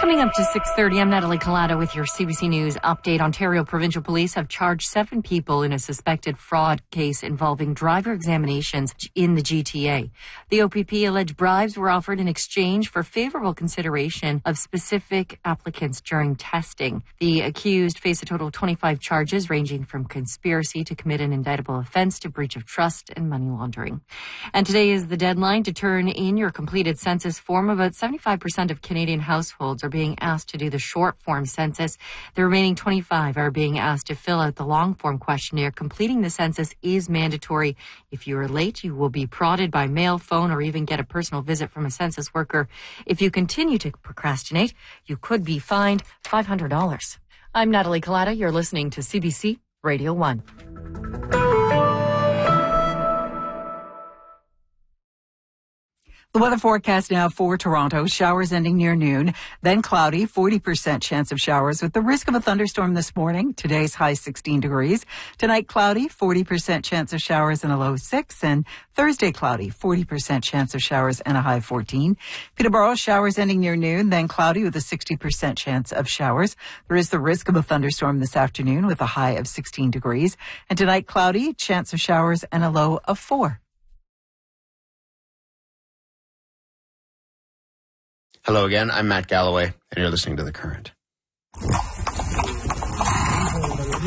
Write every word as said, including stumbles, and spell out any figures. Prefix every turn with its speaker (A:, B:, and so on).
A: Coming up to six thirty, I'm Natalie Collada with your C B C News update. Ontario Provincial Police have charged seven people in a suspected fraud case involving driver examinations in the G T A. The O P P alleged bribes were offered in exchange for favorable consideration of specific applicants during testing. The accused face a total of twenty-five charges ranging from conspiracy to commit an indictable offense to breach of trust and money laundering. And today is the deadline to turn in your completed census form. About seventy-five percent of Canadian households are being asked to do the short form census. The remaining twenty-five are being asked to fill out the long form questionnaire. Completing the census is mandatory. If you are late, you will be prodded by mail, phone, or even get a personal visit from a census worker. If you continue to procrastinate, you could be fined five hundred dollars. I'm Natalie Collada. You're listening to C B C Radio one.
B: The weather forecast now for Toronto, showers ending near noon, then cloudy, forty percent chance of showers with the risk of a thunderstorm this morning. Today's high sixteen degrees. Tonight cloudy, forty percent chance of showers and a low six. And Thursday cloudy, forty percent chance of showers and a high fourteen. Peterborough, showers ending near noon, then cloudy with a sixty percent chance of showers. There is the risk of a thunderstorm this afternoon with a high of sixteen degrees. And tonight cloudy, chance of showers and a low of four.
C: Hello again, I'm Matt Galloway, and you're listening to The Current.